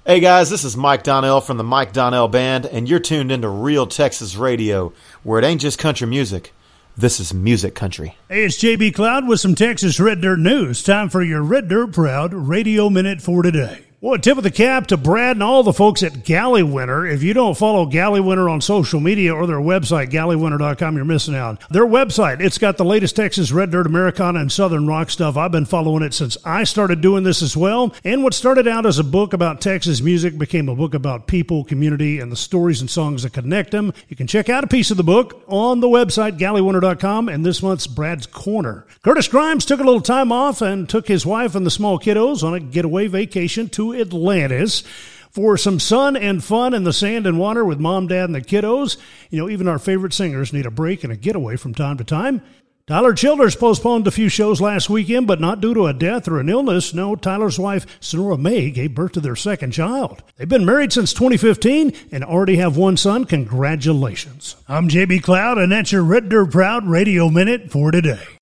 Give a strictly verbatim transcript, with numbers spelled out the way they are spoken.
Hey guys, this is Mike Donnell from the Mike Donnell Band, and you're tuned into Real Texas Radio, where it ain't just country music. This is music country. Hey, it's J B Cloud with some Texas Red Dirt news. Time for your Red Dirt Proud Radio Minute for today. Well, a tip of the cap to Brad and all the folks at Galley Winter. If you don't follow Galley Winter on social media or their website, galley winter dot com, you're missing out. Their website, it's got the latest Texas Red Dirt, Americana, and Southern rock stuff. I've been following it since I started doing this as well. And what started out as a book about Texas music became a book about people, community, and the stories and songs that connect them. You can check out a piece of the book on the website, galley winter dot com, and this month's Brad's Corner. Curtis Grimes took a little time off and took his wife and the small kiddos on a getaway vacation to Atlantis for some sun and fun in the sand and water with mom, dad, and the kiddos. You know, even our favorite singers need a break and a getaway from time to time. Tyler Childers postponed a few shows last weekend, but not due to a death or an illness. No, Tyler's wife, Sonora May, gave birth to their second child. They've been married since twenty fifteen and already have one son. Congratulations. I'm J B Cloud, and that's your Red Dirt Proud Radio Minute for today.